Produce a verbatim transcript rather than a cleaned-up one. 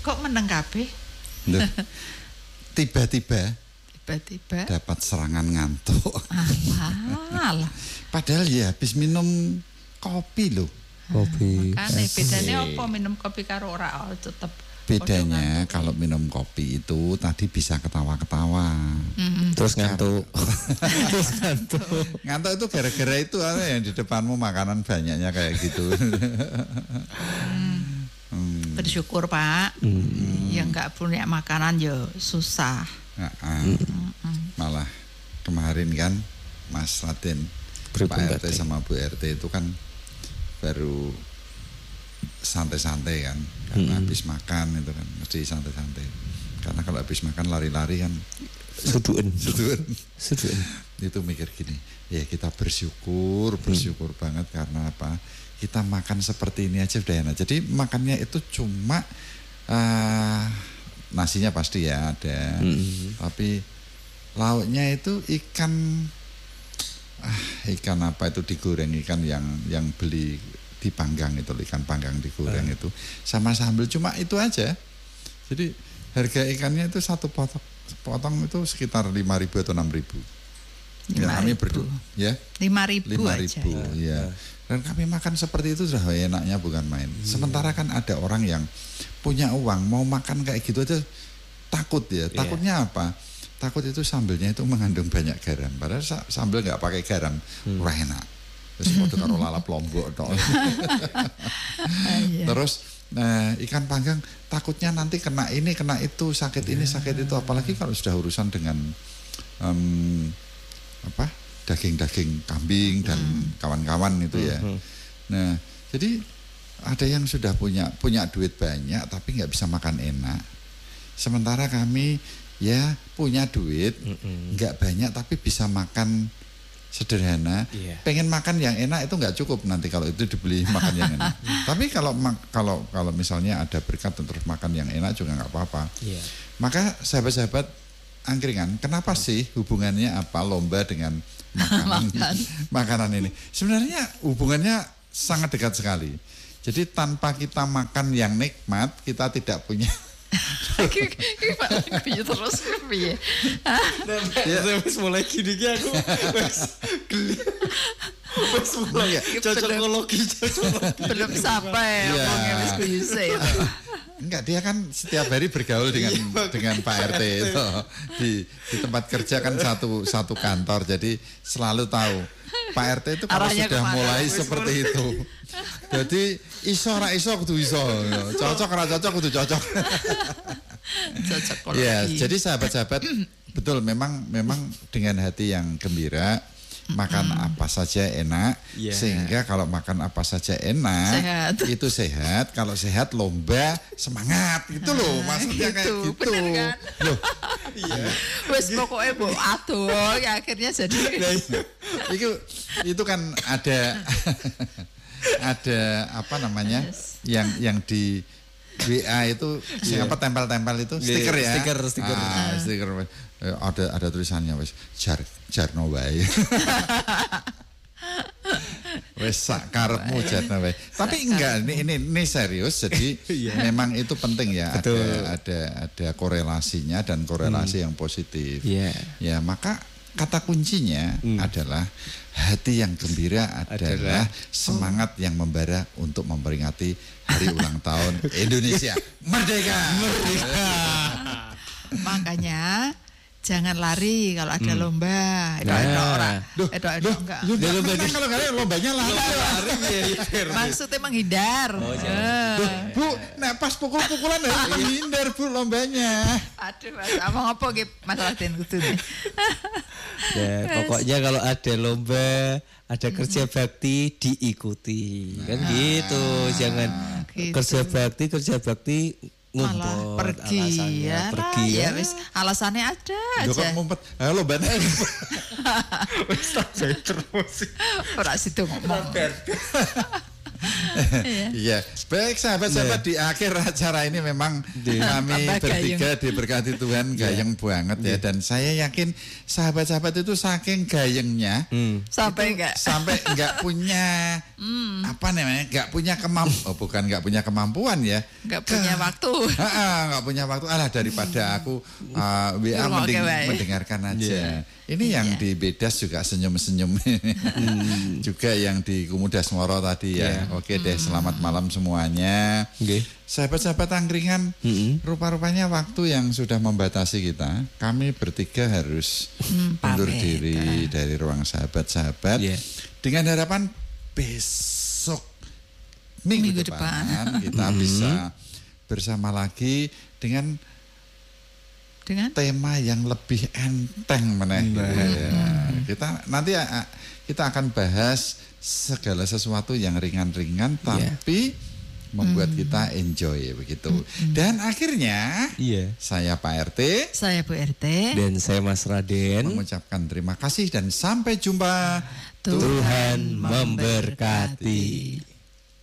Kok meneng kabeh? Tiba-tiba tiba-tiba dapat serangan ngantuk. Alah. Padahal ya habis minum kopi loh. Kopi. Makanya bedanya apa minum kopi karo ora tetep. Bedanya kalau minum kopi itu tadi bisa ketawa-ketawa. Mm-hmm. Terus ngantuk. Terus ngantuk. Ngantuk itu gara-gara itu apa yang di depanmu makanan banyaknya kayak gitu. hmm. Bersyukur Pak. Hmm. Yang nggak punya makanan ya susah. Nah, hmm. Malah kemarin kan Mas Raden, Pak R T sama Bu R T itu kan baru santai-santai kan, karena hmm. habis makan itu kan mesti santai-santai. Karena kalau habis makan lari-lari kan suduen, suduen, suduen. Itu mikir gini, ya kita bersyukur, bersyukur hmm. banget karena apa? Kita makan seperti ini aja udah enak. Jadi makannya itu cuma uh, nasinya pasti ya ada, hmm. tapi lauknya itu ikan, ah, ikan apa itu digoreng, ikan yang yang beli dipanggang itu, ikan panggang digoreng uh. itu sama sambal, cuma itu aja. Jadi harga ikannya itu satu potong potong itu sekitar lima ribu atau enam ribu. Ya, kami berdua ya lima ribu lima aja ribu ya. Dan kami makan seperti itu sudah enaknya bukan main. hmm. Sementara kan ada orang yang punya uang mau makan kayak gitu aja takut ya. Takutnya yeah. apa? Takut itu sambelnya itu mengandung banyak garam. Padahal sambel nggak pakai garam, hmm. wah enak. Terus foto karo lalap lombok dong. Terus nah, ikan panggang takutnya nanti kena ini kena itu, sakit ini sakit itu, apalagi kalau sudah urusan dengan um, apa daging-daging kambing dan hmm. kawan-kawan itu ya. Hmm. Nah jadi ada yang sudah punya punya duit banyak tapi nggak bisa makan enak. Sementara kami ya punya duit nggak banyak tapi bisa makan sederhana, yeah. pengen makan yang enak itu nggak cukup nanti kalau itu dibeli makan yang enak. Tapi kalau kalau kalau misalnya ada berkat terus makan yang enak juga nggak apa-apa. Yeah. Maka sahabat-sahabat angkringan, kenapa sih hubungannya apa lomba dengan makanan makanan ini? Sebenarnya hubungannya sangat dekat sekali. Jadi tanpa kita makan yang nikmat, kita tidak punya. Iki terus piye? Ya wis mulai gini ki aku wis geli. Wis mulai cocokologi cocokologi. Belum sampai ngomongnya wis kuyuse. Enggak, dia kan setiap hari bergaul dengan dengan Pak R T itu. Di di tempat kerja kan satu satu kantor, jadi selalu tahu Pak R T itu kalau arahnya sudah kemana? Mulai wis seperti mulai. Itu. Jadi iso ora iso kudu iso. Cocok ora cocok kudu cocok. Cocok. Ya, jadi sahabat-sahabat betul memang memang dengan hati yang gembira makan mm. apa saja enak, yeah. Sehingga kalau makan apa saja enak sehat. Itu sehat, kalau sehat lomba semangat gitu loh, maksudnya gitu, kayak gitu kan? Loh iya wes pokoknya bu aduh ya akhirnya jadi itu itu kan ada ada apa namanya yes. yang yang di W A itu siapa yeah. tempel-tempel itu stiker ya stiker stiker ah, stiker ada ada tulisannya wes jar jarno wae wes sak karepmu jarno wae tapi enggak ini ini ini serius jadi yeah. memang itu penting ya. Betul. ada ada ada korelasinya dan korelasi hmm. yang positif yeah. ya maka kata kuncinya hmm. adalah hati yang gembira adalah, adalah semangat oh. yang membara untuk memperingati hari ulang tahun Indonesia Merdeka. Merdeka. Makanya jangan lari kalau ada hmm. lomba. Itu ada orang. Itu ada enggak. Lomba kalau enggak ada lombanya lari. Lari ya. Maksudnya menghindar. Oh, uh. Bu, nek pas pukul-pukulan harus menghindar Bu lombanya. Aduh, Mas, ngomong apa iki masalah den kudu. Ya, pokoknya kalau ada lomba, ada kerja bakti diikuti. Nah, kan gitu. Jangan gitu. Kerja bakti, kerja bakti malah pergi ya pergi ya wis alasannya ada aja. Kok ngumpet halo ban wis tak terus ora situ ngomong Iya, baik sahabat-sahabat, di akhir acara ini memang kami bertiga diberkati Tuhan gayeng banget ya, dan saya yakin sahabat-sahabat itu saking gayengnya hmm. sampai enggak sampai enggak punya hmm. apa namanya, enggak punya kemampuan, oh bukan enggak punya kemampuan ya, enggak punya Ke, waktu, enggak punya waktu, alah daripada aku uh, W A mending, mendengarkan aja. Yeah. Ini yeah. yang di Bedas juga senyum-senyum, hmm. juga yang di Kumudas Moro tadi ya. Yeah. Oke deh, selamat malam semuanya. Okay. Sahabat-sahabat angkringan, mm-hmm. rupa-rupanya waktu yang sudah membatasi kita. Kami bertiga harus mm, mundur diri dari ruang sahabat-sahabat. Yeah. Dengan harapan besok minggu, minggu depan, depan kita mm-hmm. bisa bersama lagi dengan dengan tema yang lebih enteng meneh. Nah, ya. hmm. Kita nanti kita akan bahas segala sesuatu yang ringan-ringan tapi yeah. membuat hmm. kita enjoy begitu. Hmm. Dan akhirnya yeah. saya Pak R T, saya Bu R T, dan saya Mas Raden mengucapkan terima kasih dan sampai jumpa. Tuhan, Tuhan memberkati.